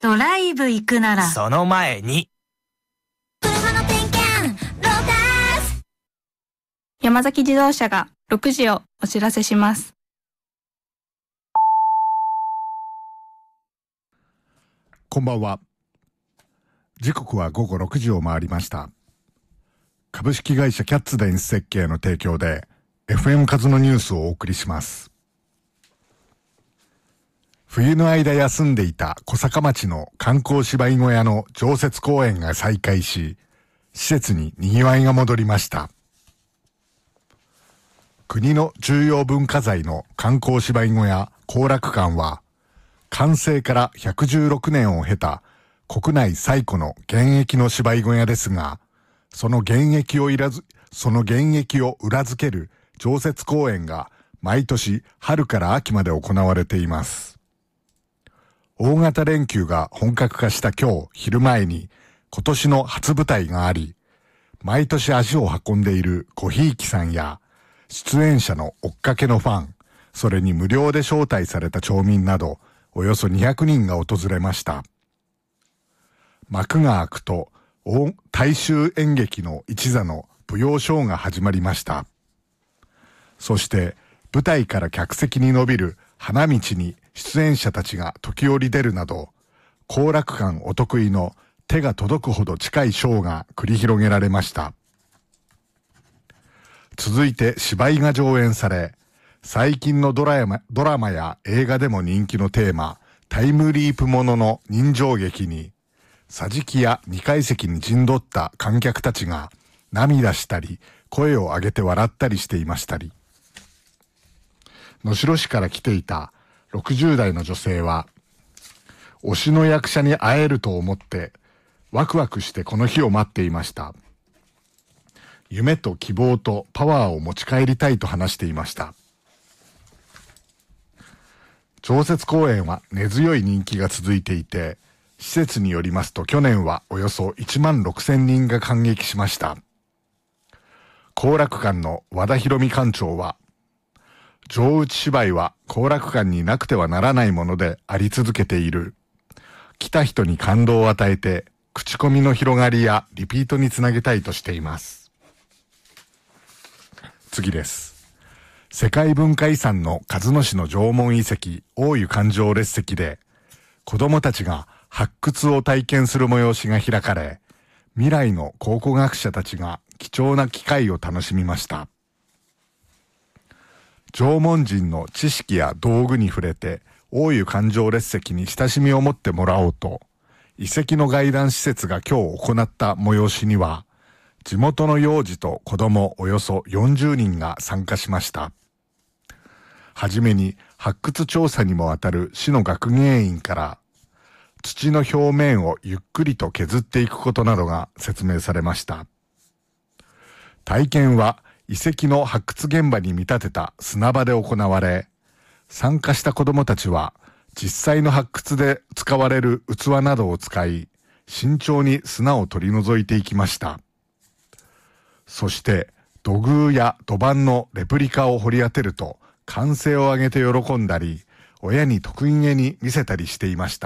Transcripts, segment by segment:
ドライブ行くならその前に車の点検ロータス。 山崎自動車が6時をお知らせします。 こんばんは。時刻は午後6時を回りました。株式会社キャッツ電子設計の提供で FM カズのニュースをお送りします。冬の間休んでいた小坂町の観光芝居小屋の常設公演が再開し、施設に賑わいが戻りました。国の重要文化財の観光芝居小屋後楽館は、完成から116年を経た国内最古の現役の芝居小屋ですが、その現役を裏付ける常設公演が毎年春から秋まで行われています。大型連休が本格化した今日昼前に今年の初舞台があり、毎年足を運んでいるごひいきさんや出演者の追っかけのファン、それに無料で招待された町民などおよそ200人が訪れました。幕が開くと大衆演劇の一座の舞踊ショーが始まりました。そして舞台から客席に伸びる花道に出演者たちが時折出るなど、後楽館お得意の手が届くほど近いショーが繰り広げられました。続いて芝居が上演され、最近のドラマや映画でも人気のテーマ、タイムリープものの人情劇に、桟敷や2階席に陣取った観客たちが涙したり、声を上げて笑ったりしていましたり。能代市から来ていた60代の女性は、推しの役者に会えると思ってワクワクしてこの日を待っていました。夢と希望とパワーを持ち帰りたいと話していました。常設公演は根強い人気が続いていて、施設によりますと去年はおよそ1万6000人が観劇しました。後楽館の和田博美館長は、上打ち芝居は後楽館になくてはならないものであり続けている。来た人に感動を与えて、口コミの広がりやリピートにつなげたいとしています。次です。世界文化遺産の鹿角市の縄文遺跡、大湯環状列石で、子供たちが発掘を体験する催しが開かれ、未来の考古学者たちが貴重な機会を楽しみました。縄文人の知識や道具に触れて、大湯環状列石に親しみを持ってもらおうと、遺跡の外覧施設が今日行った催しには、地元の幼児と子供およそ40人が参加しました。はじめに発掘調査にもあたる市の学芸員から、土の表面をゆっくりと削っていくことなどが説明されました。体験は遺跡の発掘現場に見立てた砂場で行われ、参加した子どもたちは実際の発掘で使われる器などを使い、慎重に砂を取り除いていきました。そして土偶や土板のレプリカを掘り当てると歓声を上げて喜んだり、親に得意げに見せたりしていました。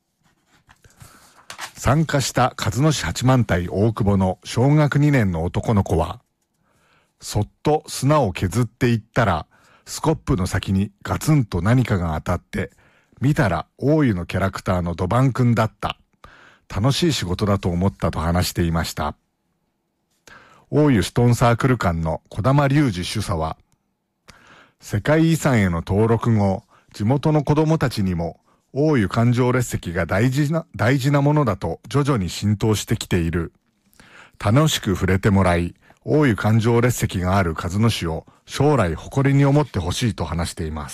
参加した鹿角市八幡平大久保の小学2年の男の子は、そっと砂を削っていったら、スコップの先にガツンと何かが当たって、見たら大湯のキャラクターの土板くんだった。楽しい仕事だと思ったと話していました。大湯ストーンサークル館の小玉隆二主査は、世界遺産への登録後、地元の子供たちにも大湯環状列石が大事なものだと徐々に浸透してきている。楽しく触れてもらい、大湯環状列石がある鹿角市を将来誇りに思ってほしいと話しています。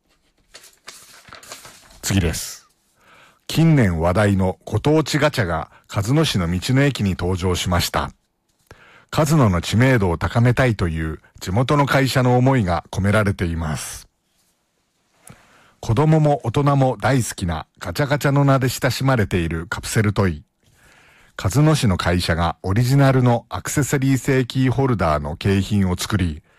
次です。近年話題のご当地ガチャが鹿角市の道の駅に登場しました。鹿角の知名度を高めたいという地元の会社の思いが込められています。子供も大人も大好きなガチャガチャの名で親しまれているカプセルトイ。鹿角市の会社がオリジナルのアクセサリー製キーホルダーの景品を作り、